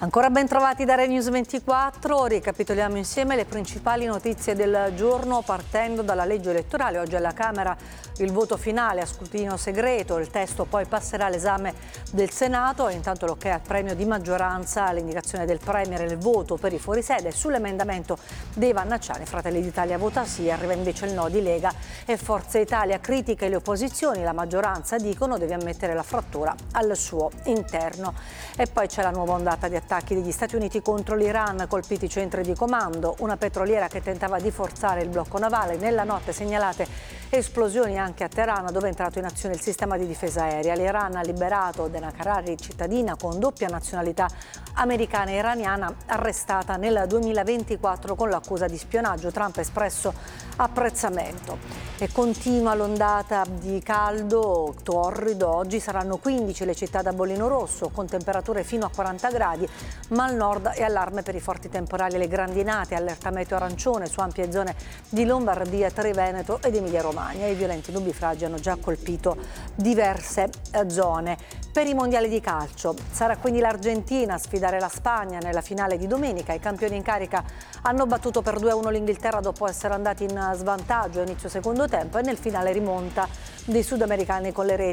Ancora ben trovati da Rai News 24, ricapitoliamo insieme le principali notizie del giorno partendo dalla legge elettorale. Oggi alla Camera il voto finale a scrutinio segreto, il testo poi passerà all'esame del Senato e intanto l'ok al premio di maggioranza, l'indicazione del Premier e il voto per i fuorisede. Sull'emendamento dei Vannacciani, Fratelli d'Italia vota sì, arriva invece il no di Lega e Forza Italia, critica le opposizioni, la maggioranza dicono deve ammettere la frattura al suo interno. E poi c'è la nuova ondata di attacchi degli Stati Uniti contro l'Iran, colpiti centri di comando, una petroliera che tentava di forzare il blocco navale, nella notte segnalate esplosioni anche a Teheran dove è entrato in azione il sistema di difesa aerea. L'Iran ha liberato Dena Karari, cittadina con doppia nazionalità americana e iraniana, arrestata nel 2024 con l'accusa di spionaggio. Trump ha espresso apprezzamento. E continua l'ondata di caldo torrido, oggi saranno 15 le città da bollino rosso con temperature fino a 40 gradi, ma al nord è allarme per i forti temporali e le grandinate, allerta meteo arancione su ampie zone di Lombardia, Triveneto ed Emilia-Romagna. I violenti nubifragi hanno già colpito diverse zone. Per i mondiali di calcio sarà quindi l'Argentina a sfidare la Spagna nella finale di domenica. I campioni in carica hanno battuto per 2-1 l'Inghilterra dopo essere andati in svantaggio a inizio secondo tempo e nel finale rimonta dei sudamericani con le reti